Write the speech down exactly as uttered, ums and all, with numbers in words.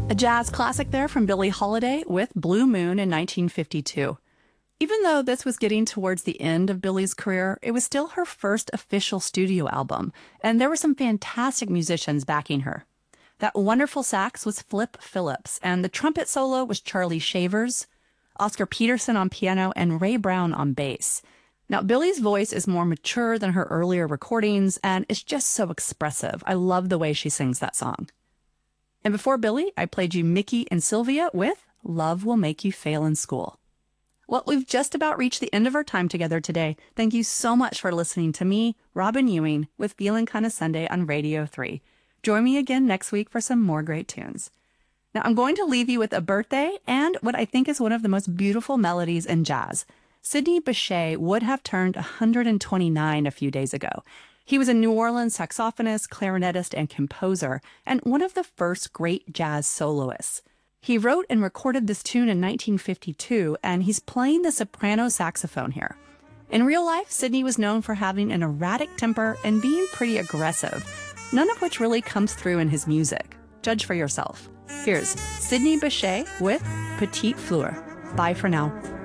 A jazz classic there from Billie Holiday with Blue Moon in nineteen fifty-two. Even though this was getting towards the end of Billie's career, it was still her first official studio album, and there were some fantastic musicians backing her. That wonderful sax was Flip Phillips, and the trumpet solo was Charlie Shavers, Oscar Peterson on piano, and Ray Brown on bass. Now, Billie's voice is more mature than her earlier recordings, and it's just so expressive. I love the way she sings that song. And before Billie, I played you Mickey and Sylvia with Love Will Make You Fail in School. Well, we've just about reached the end of our time together today. Thank you so much for listening to me, Robin Ewing, with Feelin' Kinda Sunday on Radio three. Join me again next week for some more great tunes. Now, I'm going to leave you with a birthday and what I think is one of the most beautiful melodies in jazz. Sidney Bechet would have turned one hundred twenty-nine a few days ago. He was a New Orleans saxophonist, clarinetist, and composer, and one of the first great jazz soloists. He wrote and recorded this tune in nineteen fifty-two, and he's playing the soprano saxophone here. In real life, Sidney was known for having an erratic temper and being pretty aggressive, none of which really comes through in his music. Judge for yourself. Here's Sidney Bechet with Petite Fleur. Bye for now.